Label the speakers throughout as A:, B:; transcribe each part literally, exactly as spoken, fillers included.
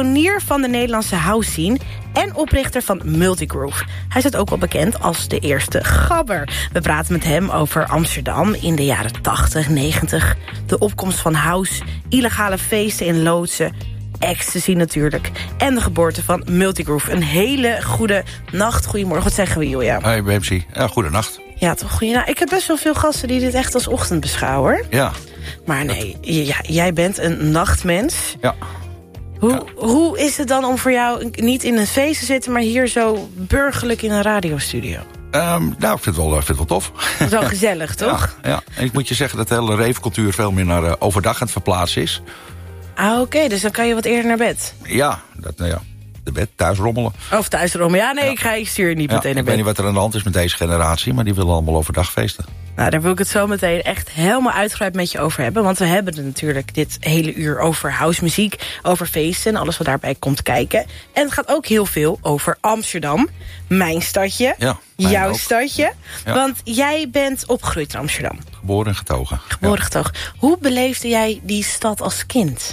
A: pionier van de Nederlandse house scene en oprichter van Multigroove. Hij staat ook wel bekend als de eerste gabber. We praten met hem over Amsterdam in de jaren tachtig, negentig... de opkomst van house, illegale feesten in loodsen, ecstasy natuurlijk, en de geboorte van Multigroove. Een hele goede nacht. Goedemorgen, wat zeggen we, Julia?
B: Hoi, Bemsie. Ja, goedenacht.
A: Ja, toch goeie. Nou, ik heb best wel veel gasten die dit echt als ochtend beschouwen, hoor.
B: Ja.
A: Maar nee, ja, jij bent een nachtmens.
B: Ja.
A: Hoe,
B: ja.
A: hoe is het dan om voor jou niet in een feest te zitten, maar hier zo burgerlijk in een radiostudio?
B: Um, nou, ik vind het wel, vind het wel tof.
A: Dat is wel gezellig, toch?
B: Ja, ja. En ik moet je zeggen dat de hele ravecultuur veel meer naar uh, overdag aan het verplaatsen is.
A: Ah, oké, okay, dus dan kan je wat eerder naar bed.
B: Ja, dat, nou ja, de bed, thuis rommelen.
A: Of thuis rommelen. Ja, nee, ja. ik ga ik stuur niet
B: ja,
A: meteen naar bed.
B: Ik weet niet wat er aan de hand is met deze generatie, maar die willen allemaal overdag feesten.
A: Nou, daar wil ik het zo meteen echt helemaal uitgebreid met je over hebben. Want we hebben het natuurlijk dit hele uur over housemuziek, over feesten en alles wat daarbij komt kijken. En het gaat ook heel veel over Amsterdam, mijn stadje,
B: ja, mijn
A: jouw
B: ook.
A: stadje.
B: Ja.
A: Want jij bent opgegroeid in Amsterdam.
B: Geboren en getogen.
A: Geboren
B: ja.
A: getogen. Hoe beleefde jij die stad als kind?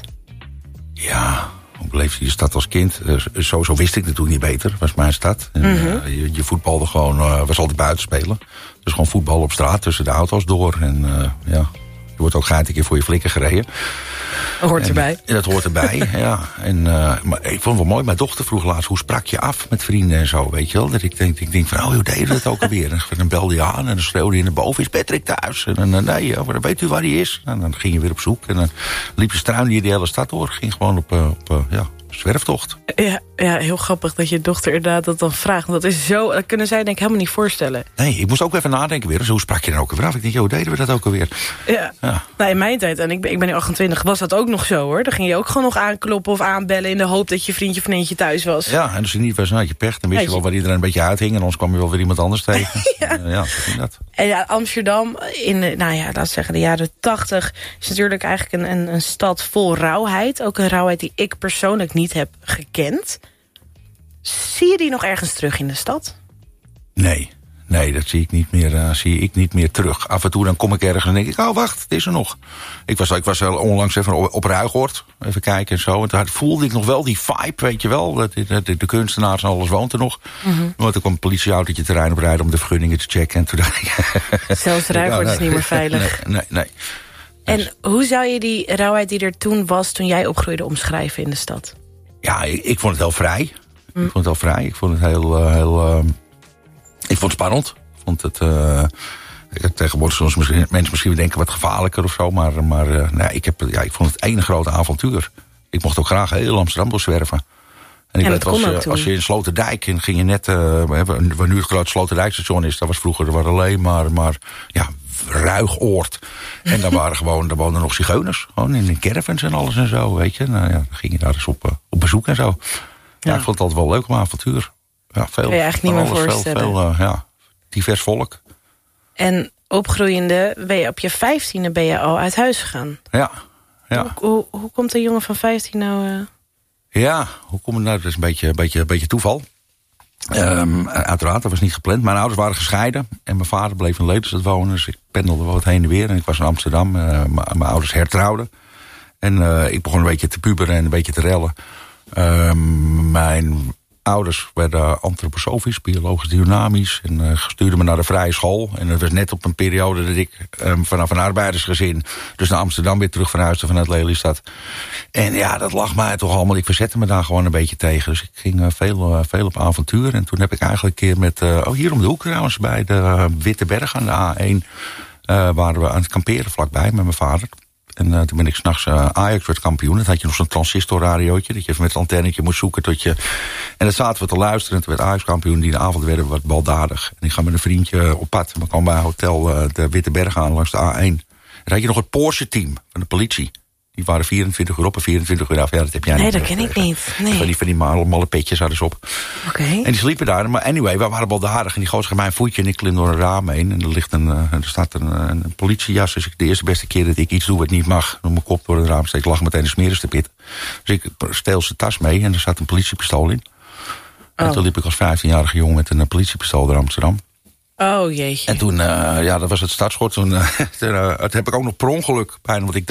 B: Ja, hoe beleefde je de stad als kind? Uh, sowieso wist ik natuurlijk niet beter. Het was mijn stad. En,
A: mm-hmm.
B: uh, je, je voetbalde gewoon, uh, was altijd buiten spelen. Dus gewoon voetbal op straat tussen de auto's door. En uh, ja, je wordt ook gaatje een keer voor je flikker gereden.
A: Dat hoort erbij.
B: En dat hoort erbij, ja. En, uh, maar ik vond het wel mooi. Mijn dochter vroeg laatst, hoe sprak je af met vrienden en zo, weet je wel? Dat ik denk, ik denk van, oh, hoe deed je dat ook alweer? En dan belde je aan en dan schreeuwde je naar boven, is Patrick thuis? En dan, nee, ja, maar dan weet u waar hij is. En dan ging je weer op zoek. En dan liep je struinde je de hele stad door. Ging gewoon op, uh, op uh, ja, zwerftocht.
A: Ja, ja, heel grappig dat je dochter inderdaad dat dan vraagt. Want dat is zo, dat kunnen zij denk ik helemaal niet voorstellen.
B: Nee, ik moest ook even nadenken weer. Dus hoe sprak je dan ook weer af? Ik denk, joh, deden we dat ook alweer?
A: Ja, ja. Nou, in mijn tijd, en ik ben, ik ben nu achtentwintig, was dat ook nog zo, hoor. Dan ging je ook gewoon nog aankloppen of aanbellen in de hoop dat je vriendje of vriendje thuis was.
B: Ja, en als je niet was, nou had je pech. Dan wist je wel waar iedereen een beetje uithing. En anders kwam je wel weer iemand anders tegen.
A: Ja,
B: uh, ja, zo ging dat.
A: En ja, Amsterdam in, nou ja, laten we zeggen, de jaren tachtig is natuurlijk eigenlijk een, een, een stad vol rauwheid. Ook een rauwheid die ik persoonlijk niet heb gekend. Zie je die nog ergens terug in de stad?
B: Nee, nee, dat zie ik niet meer, uh, zie ik niet meer terug. Af en toe dan kom ik ergens en denk ik, oh wacht, het is er nog. Ik was, ik was onlangs even op, op Ruigoord, even kijken en zo. En toen voelde ik nog wel die vibe, weet je wel. De, de, de kunstenaars en alles woont er nog. Mm-hmm. Maar toen kwam een politieautootje terrein oprijden om de vergunningen te checken. En toen dacht ik...
A: Zelfs Ruigoord is niet meer veilig.
B: Nee, nee, nee.
A: En
B: dus.
A: Hoe zou je die rauwheid die er toen was, toen jij opgroeide, omschrijven in de stad?
B: Ja, ik, ik vond het heel vrij. Mm. Ik vond het heel vrij. Ik vond het heel... Uh, heel uh, ik vond het spannend. Ik vond het... Uh, tegenwoordig soms misschien, mensen misschien denken wat gevaarlijker of zo. Maar, maar uh, nou, ik, heb, ja, ik vond het één grote avontuur. Ik mocht ook graag heel Amsterdam doorzwerven. En ik
A: en
B: weet, als, je, als je in Sloterdijk en ging je net... Uh, waar nu het grote Sloterdijkstation is... dat was vroeger er waren alleen maar... maar ja, Ruigoord. En daar waren gewoon, daar woonden nog zigeuners. Gewoon in de caravans en alles en zo, weet je. Nou ja, dan ging je daar eens op, uh, op bezoek en zo. Ja, ja, ik vond het altijd wel leuk om avontuur. Ja, veel.
A: Kun je eigenlijk niet meer
B: alles,
A: voorstellen.
B: Veel, veel uh, ja, divers volk.
A: En opgroeiende, ben je op je vijftiende ben je al uit huis gegaan.
B: Ja. ja.
A: Hoe, hoe, hoe komt een jongen van vijftien nou... Uh...
B: Ja, hoe komt het nou? Dat is een beetje, een beetje, een beetje toeval. Um, uiteraard, dat was niet gepland. Mijn ouders waren gescheiden en mijn vader bleef in Lelystad wonen. Dus ik pendelde wat heen en weer en ik was in Amsterdam. Uh, mijn ouders hertrouwden. En uh, ik begon een beetje te puberen en een beetje te rellen. Um, mijn ouders werden antroposofisch, biologisch dynamisch. En uh, stuurden me naar de vrije school. En dat was net op een periode dat ik um, vanaf een arbeidersgezin... dus naar Amsterdam weer terug verhuisde vanuit Lelystad. En ja, dat lag mij toch allemaal. Ik verzette me daar gewoon een beetje tegen. Dus ik ging uh, veel, uh, veel op avontuur. En toen heb ik eigenlijk een keer met... Uh, oh, hier om de hoek trouwens, bij de uh, Witte Berg aan de A één... Uh, waren we aan het kamperen vlakbij met mijn vader... En uh, toen ben ik s'nachts uh, Ajax werd kampioen. Dan had je nog zo'n transistorradiootje. Dat je even met het antennetje moest zoeken tot je... En dan zaten we te luisteren. En toen werd Ajax kampioen. Die avond werden we wat baldadig. En ik ga met een vriendje op pad. We kwamen bij hotel uh, de Witte Berg aan langs de A één. En dan had je nog het Porsche-team van de politie. Die waren vierentwintig uur op en vierentwintig uur af. Ja, dat heb jij
A: nee,
B: niet.
A: Nee, dat ken ik niet. Nee.
B: Van die, van die malle, malle petjes hadden ze op.
A: Oké. Okay.
B: En die sliepen daar. Maar anyway, we waren baldadig. En die gozer gaf mij een voetje en ik klim door een raam heen. En er, ligt een, uh, er staat een, een politiejas. Dus ik, de eerste beste keer dat ik iets doe wat niet mag... door mijn kop door het raam steek, lag meteen de smerigste pit. Dus ik steel zijn tas mee en er zat een politiepistool in. Oh. En toen liep ik als vijftienjarige jongen met een politiepistool door Amsterdam.
A: Oh jeetje.
B: En toen, uh, ja, dat was het startschot. Toen, uh, toen uh, heb ik ook nog per ongeluk bijna, want ik dacht...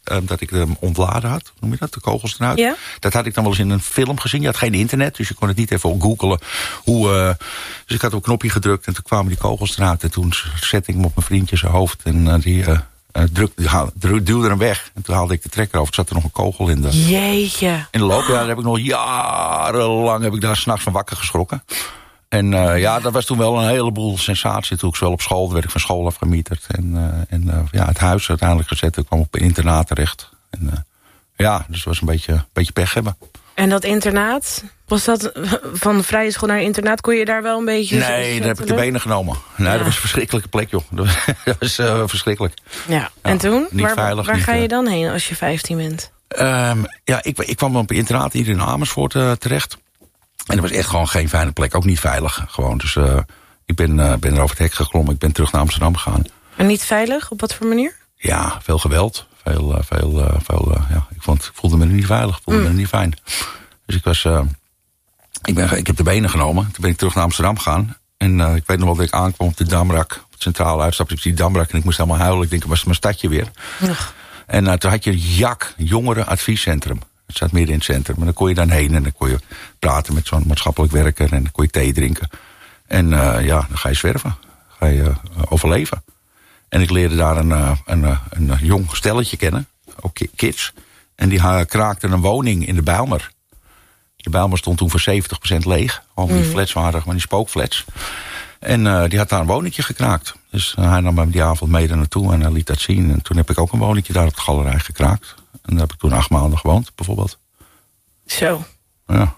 B: Uh, dat ik hem ontladen had. Hoe noem je dat? De kogels eruit.
A: Ja?
B: Dat had ik dan wel eens in een film gezien. Je had geen internet, dus je kon het niet even googelen. Hoe, uh, dus ik had op een knopje gedrukt en toen kwamen die kogels eruit. En toen zette ik hem op mijn vriendje zijn hoofd. En uh, die uh, druk, die duwde hem weg. En toen haalde ik de trekker over. Er zat er nog een kogel in de...
A: Jeetje.
B: In de loop, ja, daar heb ik nog jarenlang... heb ik daar 's nachts van wakker geschrokken. En uh, ja, dat was toen wel een heleboel sensatie. Toen ik wel op school, werd ik van school afgemieterd. En, uh, en uh, ja, het huis uiteindelijk gezet. Ik kwam op een internaat terecht. En, uh, ja, dus het was een beetje, een beetje pech hebben.
A: En dat internaat, was dat van vrije school naar internaat? Kon je daar wel een beetje...
B: Nee, daar heb ik de benen genomen. Nee, ja. Dat was een verschrikkelijke plek, joh. Dat was, dat was uh, verschrikkelijk.
A: Ja, ja. En toen?
B: Niet
A: waar
B: veilig,
A: waar
B: niet,
A: ga je dan heen als je vijftien bent?
B: Um, ja, ik, ik kwam op een internaat hier in Amersfoort uh, terecht. En dat was echt gewoon geen fijne plek. Ook niet veilig, gewoon. Dus uh, ik ben, uh, ben er over het hek geklommen. Ik ben terug naar Amsterdam gegaan.
A: En niet veilig? Op wat voor manier?
B: Ja, veel geweld. Veel, uh, veel, uh, veel uh, ja. Ik, vond, ik voelde me niet veilig. Ik voelde mm. me niet fijn. Dus ik was... Uh, ik, ben, ik heb de benen genomen. Toen ben ik terug naar Amsterdam gegaan. En uh, ik weet nog wel dat ik aankwam op de Damrak. Op het centrale uitstapje op die Damrak. En ik moest helemaal huilen. Ik denk, het was mijn stadje weer. Ugh. En uh, toen had je J A C, Jongerenadviescentrum. Het zat midden in het centrum. Maar dan kon je dan heen en dan kon je praten met zo'n maatschappelijk werker. En dan kon je thee drinken. En uh, ja, dan ga je zwerven. Ga je uh, overleven. En ik leerde daar een, uh, een, uh, een, een jong stelletje kennen. Ook kids. En die uh, kraakten een woning in de Bijlmer. De Bijlmer stond toen voor zeventig procent leeg. Al die mm. flats waren, maar die spookflats. En uh, die had daar een woningje gekraakt. Dus uh, hij nam me die avond mee daar naartoe en hij liet dat zien. En toen heb ik ook een woningje daar op de galerij gekraakt. En daar heb ik toen acht maanden gewoond, bijvoorbeeld.
A: Zo.
B: Ja.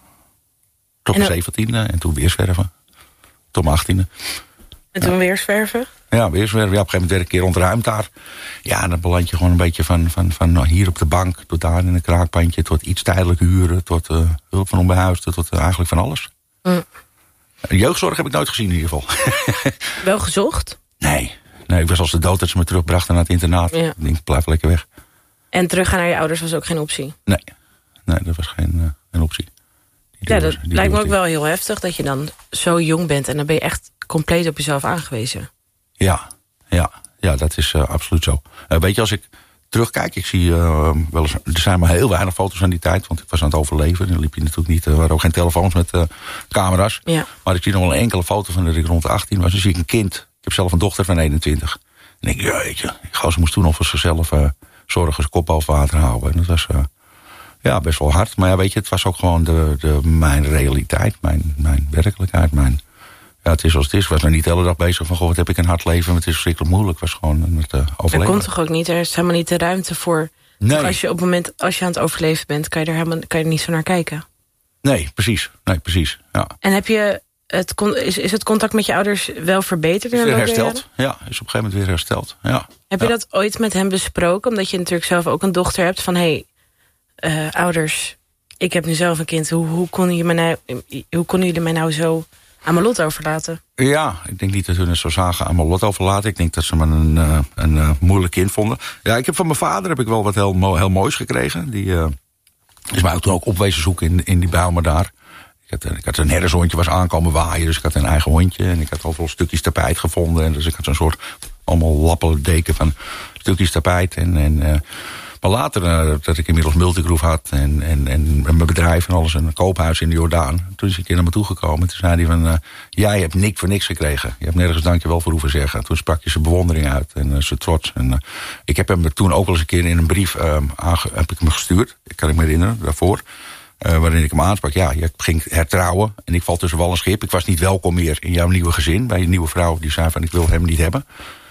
B: Tot mijn zeventiende en toen weer zwerven. Tot mijn achttiende.
A: En toen ja. weer zwerven?
B: Ja, weer zwerven. Ja, op een gegeven moment werd ik een keer ontruimd daar. Ja, en dan beland je gewoon een beetje van, van, van nou, hier op de bank... tot daar in een kraakpandje, tot iets tijdelijk huren... tot uh, hulp van onbehuisden, tot uh, eigenlijk van alles. Mm. Jeugdzorg heb ik nooit gezien in ieder geval.
A: Wel gezocht?
B: Nee. nee, ik was als de dood dat ze me terugbrachten naar het internaat. Ja. Ik denk, blijf lekker weg.
A: En teruggaan naar je ouders was ook geen optie?
B: Nee, nee dat was geen, uh, geen optie. Die
A: ja, dat was, lijkt me ook wel heel heftig dat je dan zo jong bent... en dan ben je echt compleet op jezelf aangewezen.
B: Ja, ja, ja dat is uh, absoluut zo. Uh, weet je, als ik terugkijk, ik zie uh, wel eens... er zijn maar heel weinig foto's van die tijd, want ik was aan het overleven. Dan liep je natuurlijk niet, er waren ook geen telefoons met uh, camera's. Ja. Maar ik zie nog wel een enkele foto van dat ik rond de achttien was. Dan zie ik een kind. Ik heb zelf een dochter van eenentwintig. En ik denk, jeetje, ze moest toen nog voor zichzelf uh, zorgen, zijn kop boven water houden. En dat was uh, ja, best wel hard. Maar ja, weet je, het was ook gewoon de, de, mijn realiteit, mijn, mijn werkelijkheid, mijn... Ja, het is zoals het is. Ik was nog niet de hele dag bezig van... goh, wat heb ik een hard leven, maar het is verschrikkelijk moeilijk. Het was gewoon het uh, overleven.
A: Er komt toch ook niet, er is helemaal niet de ruimte voor...
B: Nee.
A: Als je op het moment, als je aan het overleven bent... kan je er helemaal kan je er niet zo naar kijken.
B: Nee, precies. Nee, precies. Ja.
A: En heb je het, is, is het contact met je ouders wel verbeterd?
B: Is weer hersteld. Ja, is op een gegeven moment weer hersteld. Ja.
A: Heb
B: ja.
A: je dat ooit met hem besproken? Omdat je natuurlijk zelf ook een dochter hebt van... hé, hey, uh, ouders, ik heb nu zelf een kind. Hoe, hoe, konden jullie mij nou, hoe konden jullie mij nou zo... aan mijn lot overlaten? Ja,
B: ik denk niet dat hun het zo zagen aan mijn lot overlaten. Ik denk dat ze me een, uh, een uh, moeilijk kind vonden. Ja, ik heb van mijn vader heb ik wel wat heel, mo- heel moois gekregen. Die uh, is mij ook toen ook opwezen zoeken in, in die Bijlmer daar. Ik had, ik had een herdershondje, was aankomen waaien. Dus ik had een eigen hondje. En ik had overal stukjes tapijt gevonden. En dus ik had zo'n soort allemaal lappendeken van stukjes tapijt. En... en uh, Maar later, uh, dat ik inmiddels Multigroove had en, en, en mijn bedrijf en alles, en een koophuis in de Jordaan. Toen is een keer naar me toegekomen. Toen zei hij van, uh, jij hebt niks voor niks gekregen. Je hebt nergens dankjewel voor hoeven zeggen. Toen sprak je zijn bewondering uit en uh, zijn trots. En, uh, ik heb hem toen ook wel eens een keer in een brief uh, aange- heb ik hem gestuurd. Ik kan ik me herinneren, daarvoor. Uh, waarin ik hem aansprak. Ja, je ging hertrouwen en ik val tussen wal en schip. Ik was niet welkom meer in jouw nieuwe gezin. Bij je nieuwe vrouw die zei van, ik wil hem niet hebben.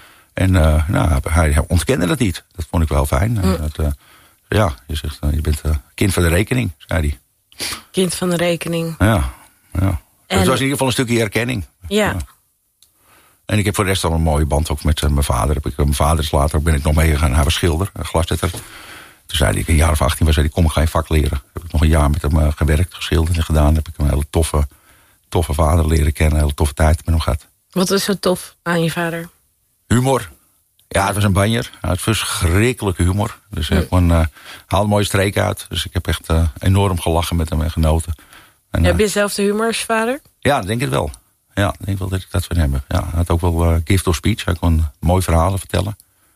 B: En uh, nou, hij ontkende dat niet. Dat vond ik wel fijn. Mm. Dat, uh, ja, je zegt, uh, je bent uh, kind van de rekening, zei hij.
A: Kind van de rekening.
B: Ja, ja. En... Het was in ieder geval een stukje erkenning.
A: Ja. ja.
B: En ik heb voor de rest al een mooie band ook met uh, mijn vader. Heb ik, mijn vader is later ook ben ik nog meegegaan. Hij was schilder, een glaszetter. Toen zei hij, ik een jaar of achttien was, zei hij, kom, ik ga je vak leren. Heb ik nog een jaar met hem uh, gewerkt, geschilderd en gedaan. Heb ik een hele toffe, toffe vader leren kennen. Een hele toffe tijd met hem gehad.
A: Wat is zo tof aan je vader?
B: Humor. Ja, het was een banjer. Hij had verschrikkelijke humor. Dus hij mm. uh, haalde mooie streken uit. Dus ik heb echt uh, enorm gelachen met hem en genoten. En, uh,
A: heb je zelf de humor als vader?
B: Ja, denk het wel. Ja, ik denk wel dat ik dat van hem heb. Ja, hij had ook wel uh, gift of speech. Hij kon mooie verhalen vertellen.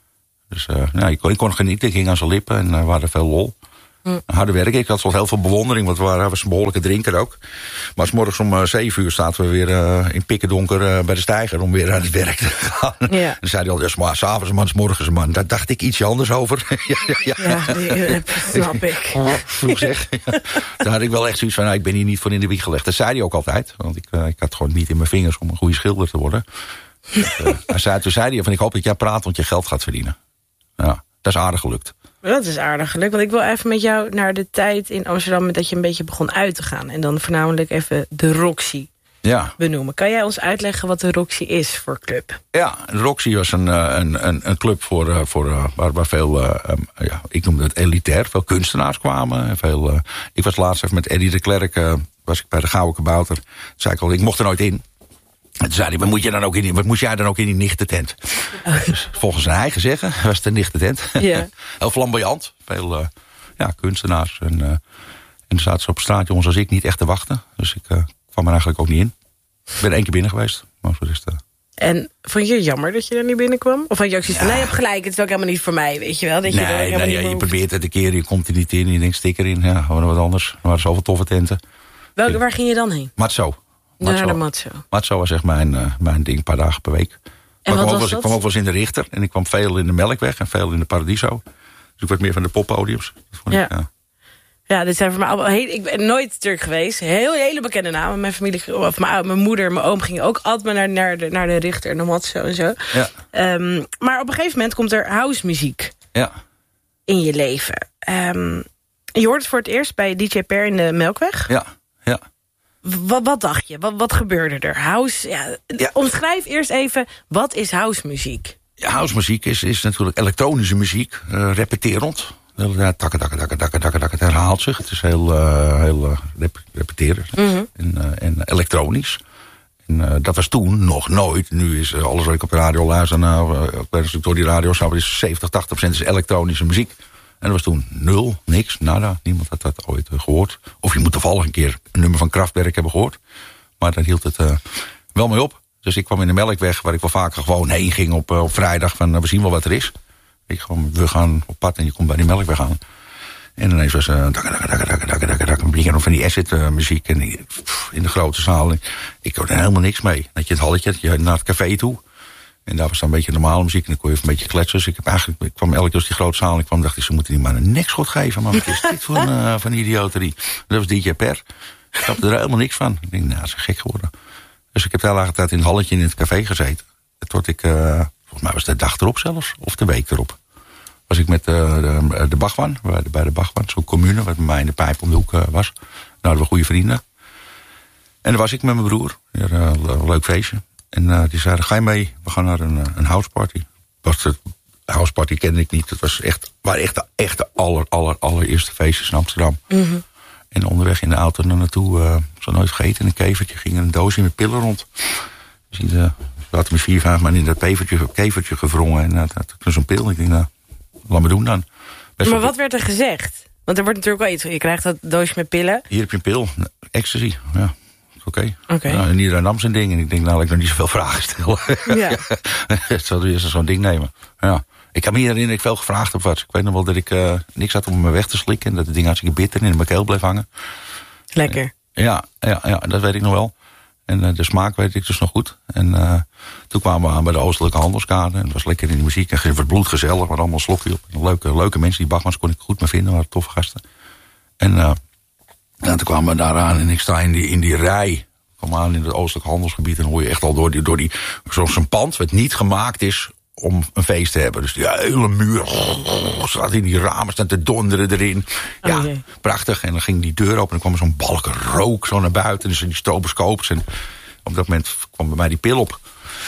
B: Dus uh, nou, ik, kon, ik kon genieten, ik ging aan zijn lippen en uh, we hadden veel lol. Mm. Harde werken, ik had wel heel veel bewondering, want we waren een behoorlijke drinker ook. Maar 's morgens om uh, zeven uur zaten we weer uh, in pikkendonker uh, bij de steiger om weer aan het werk te gaan. Ja. Dan zei hij al, dus maar 's avonds een man, 's morgens een man. Daar dacht ik ietsje anders over. ja, ja, ja.
A: ja die, snap ik.
B: Vroeg zeg. Daar had ik wel echt zoiets van, nou, ik ben hier niet voor in de wieg gelegd. Dat zei hij ook altijd, want ik, uh, ik had gewoon niet in mijn vingers om een goede schilder te worden. Dus, uh, hij zei, toen zei hij van, ik hoop dat jij praat, want je geld gaat verdienen. Ja, dat is aardig gelukt.
A: Dat is aardig gelukt, want ik wil even met jou naar de tijd in Amsterdam dat je een beetje begon uit te gaan. En dan voornamelijk even de Roxy ja. benoemen. Kan jij ons uitleggen wat de Roxy is voor club?
B: Ja, de Roxy was een, een, een, een club voor, voor, waar, waar veel, uh, um, ja, ik noemde het elitair, veel kunstenaars kwamen. Veel, uh, ik was laatst even met Eddie de Klerk, uh, was ik bij de Gouden Kabouter. Toen zei ik al, ik mocht er nooit in. En toen zei hij, wat, moet je dan ook in die, wat moest jij dan ook in die nichtentent? Oh. Dus volgens zijn eigen zeggen was het een nichtentent. Yeah. Heel flamboyant. Veel uh, ja, kunstenaars. En, uh, en er zaten ze op straat, jongens als ik, niet echt te wachten. Dus ik uh, kwam er eigenlijk ook niet in. Ik ben één keer binnen geweest. Maar voor de rest, uh...
A: En vond je het jammer dat je er niet binnenkwam? Of had je ook zoiets van, ja. nee, je hebt gelijk, het is ook helemaal niet voor mij, weet je wel? Dat je
B: nee,
A: er
B: nee ja, je probeert het een keer, je komt er niet in, je denkt, stik erin. Ja, gewoon wat anders. Er waren zoveel toffe tenten.
A: Welke, waar ging je dan heen?
B: Matzo.
A: Naar de Matzo.
B: Matzo was echt mijn, uh, mijn ding, een paar dagen per week. En wat ik, was was, ik kwam ook wel eens in de Richter. En ik kwam veel in de Melkweg en veel in de Paradiso. Dus ik werd meer van de poppodiums.
A: Ja. Ik, ja. ja, dit zijn voor mij allemaal heel, ik ben nooit Turk geweest. Heel hele bekende namen. Mijn familie, of mijn, mijn moeder, mijn oom gingen ook altijd naar, naar, de, naar de Richter en de Matzo en zo. Ja. Um, maar op een gegeven moment komt er house muziek
B: ja. in
A: je leven. Um, je hoort het voor het eerst bij D J Per in de Melkweg.
B: Ja, ja.
A: Wat, wat dacht je? Wat, wat gebeurde er? House, ja, ja. Omschrijf eerst even, wat is housemuziek?
B: Ja, housemuziek is, is natuurlijk elektronische muziek, uh, repeterend. Ja, takken, takken, takken, takken, takken, takken, het herhaalt zich. Het is heel, uh, heel uh, rep repeteren mm-hmm. en, uh, en elektronisch. En, uh, dat was toen nog nooit. Nu is uh, alles wat ik op de radio luister, nou, uh, door die radio, nou, is zeventig, tachtig procent is elektronische muziek. En dat was toen nul, niks, nada. Niemand had dat ooit uh, gehoord. Of je moet toevallig een keer een nummer van Kraftwerk hebben gehoord. Maar daar hield het uh, wel mee op. Dus ik kwam in de Melkweg, waar ik wel vaker gewoon heen ging op, uh, op vrijdag. Van, uh, we zien wel wat er is. Ik gewoon, we gaan op pad en je komt bij die Melkweg aan. En ineens was uh, een beetje van die acid uh, muziek. En die, pff, in de grote zaal. Ik hoorde er helemaal niks mee. Dat je het halletje, dat je naar het café toe. En daar was dan een beetje normale muziek. En dan kon je even een beetje kletsen. Dus ik, heb eigenlijk, ik kwam elke keer als die grote zaal. En ik kwam dacht ik, ze moeten die maar een nekschot geven. Maar wat is dit voor een uh, van idioterie? Dat was D J Per. Ik snapte er helemaal niks van. Ik denk, nou, dat is gek geworden. Dus ik heb de hele tijd in het halletje in het café gezeten. Tot ik, uh, volgens mij was het de dag erop zelfs. Of de week erop. Was ik met uh, de, de Bachwan. Bij de, bij de Bachwan. Zo'n commune. Wat bij mij in de pijp om de hoek uh, was. Nou, hadden we goede vrienden. En daar was ik met mijn broer. Ja, uh, een leuk feestje. En uh, die zeiden, ga je mee? We gaan naar een, een houseparty. De houseparty kende ik niet. Het was echt, waren echt de, echt de aller, aller, allereerste feestjes in Amsterdam. Mm-hmm. En onderweg in de auto naar naartoe, uh, ik zal nooit vergeten, in een kevertje ging er een doosje met pillen rond. Dus die, uh, we hadden me vier, vijf man in dat kevertje, kevertje gevrongen. En uh, dat was zo'n pil. Ik denk, nou, laat me doen dan.
A: Best maar wat werd er gezegd? Want er wordt natuurlijk wel iets, je krijgt dat doosje met pillen.
B: Hier heb je een pil, ecstasy, ja. Oké.
A: Okay. Okay.
B: Nou, en iedereen nam zijn ding. En ik denk, nou, ik nog niet zoveel vragen stellen. Ja. Het zal eerst zo'n ding nemen. Ja. Ik kan me niet herinneren dat ik veel gevraagd heb wat. Ik weet nog wel dat ik uh, niks had om me weg te slikken. En dat het ding hartstikke bitter in mijn keel bleef hangen.
A: Lekker.
B: Uh, ja, ja, ja, dat weet ik nog wel. En uh, de smaak weet ik dus nog goed. En uh, toen kwamen we aan bij de Oostelijke Handelskade. En het was lekker in de muziek. En het was bloedgezellig. Maar allemaal slokje op. En leuke, leuke mensen. Die Bachmans kon ik goed mee vinden. Waren toffe gasten. En uh, ja, toen kwamen we daaraan. En ik sta in die, in die rij. Kom aan in het Oostelijk Handelsgebied. En hoor je echt al door die, door die zo'n pand. Wat niet gemaakt is om een feest te hebben. Dus die hele muur staat in die ramen, staan te donderen erin. Ja, oh, prachtig. En dan ging die deur open en dan kwam er zo'n balken rook zo naar buiten. Dus die stroboscopes. En op dat moment kwam bij mij die pil op.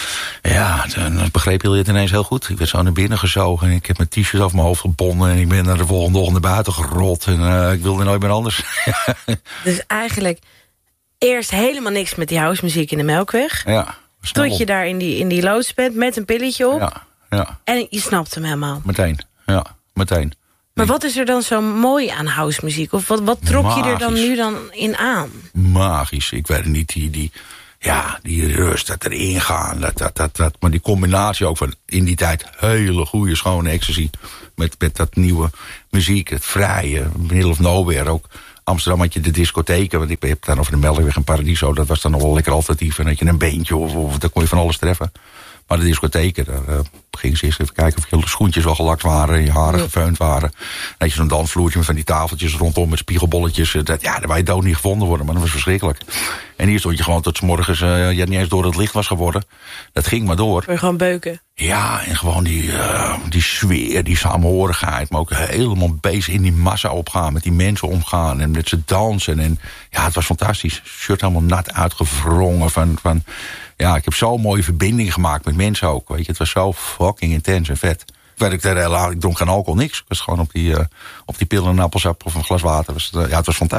B: Ja, dan begreep je het ineens heel goed. Ik werd zo naar binnen gezogen en ik heb mijn t-shirt over mijn hoofd gebonden. En ik ben naar de volgende dag naar buiten gerot. En uh, ik wilde nooit meer anders.
A: Dus eigenlijk eerst helemaal niks met die housemuziek in de Melkweg.
B: Ja.
A: Tot je daar in die, in die loods bent met een pilletje op.
B: Ja, ja.
A: En je snapt hem helemaal.
B: Meteen, ja, meteen.
A: Maar wat is er dan zo mooi aan housemuziek? Of wat, wat trok Magisch. je er dan nu dan in aan?
B: Magisch, ik weet het niet. Die, die, Ja, die rust, dat erin gaan. Dat, dat, dat, dat. Maar die combinatie ook van in die tijd hele goede, schone ecstasy. Met, met dat nieuwe muziek, het vrije, middle of nowhere ook. Amsterdam had je de discotheken, want ik heb dan over de Melkweg en Paradiso. Dat was dan nog wel lekker alternatief. En had je een beentje of, of daar kon je van alles treffen. Maar de discotheken, daar uh, ging ze eerst even kijken of je schoentjes wel gelakt waren en je haren ja. gefeund waren. Dan had je zo'n dansvloertje met van die tafeltjes rondom met spiegelbolletjes. Dat, ja, daar wou je dood niet gevonden worden, maar dat was verschrikkelijk. En hier stond je gewoon tot 's morgens, uh, je had niet eens door het licht was geworden. Dat ging maar door.
A: Kun je gewoon beuken?
B: Ja, en gewoon die, uh, die sfeer, die samenhorigheid. Maar ook helemaal bezig in die massa opgaan, met die mensen omgaan en met ze dansen. En ja, het was fantastisch. Shirt helemaal nat uitgewrongen van... van ja, ik heb zo'n mooie verbinding gemaakt met mensen ook. Weet je, het was zo fucking intens en vet. Ik, ik dronk geen alcohol, niks. Ik was gewoon op die, uh, op die pillen, een appelsap of een glas water. Was, uh, ja, het was fantastisch.